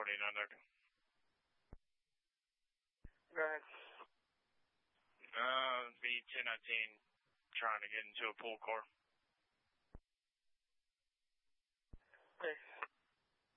reporting on it. Go ahead. The 1019 trying to get into a pool car.